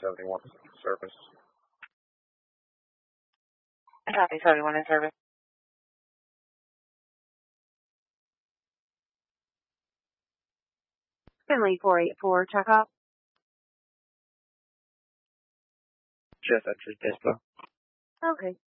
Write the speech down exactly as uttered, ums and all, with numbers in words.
seventy-one service. Copy, seventy-one in service. Finley four eight four, check up. Just entered Dispo. Okay.